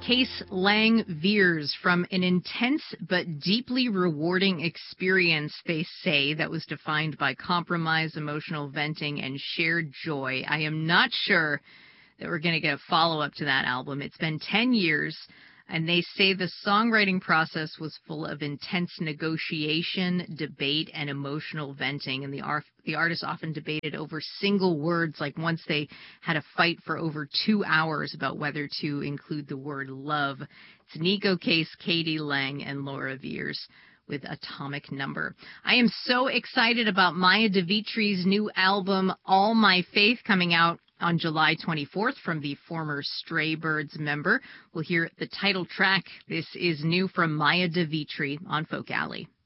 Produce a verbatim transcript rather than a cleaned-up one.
Case Lang veers from an intense but deeply rewarding experience, they say, that was defined by compromise, emotional venting, and shared joy. I am not sure that we're going to get a follow-up to that album. It's been ten years, and they say the songwriting process was full of intense negotiation, debate, and emotional venting. And the, art, the artists often debated over single words, like once they had a fight for over two hours about whether to include the word love. It's Neko Case, K.D. Lang, and Laura Veirs with Atomic Number. I am so excited about Maya DeVitri's new album, All My Faith, coming out on July twenty-fourth from the former Stray Birds member. We'll hear the title track. This is new from Maya DeVitri on Folk Alley.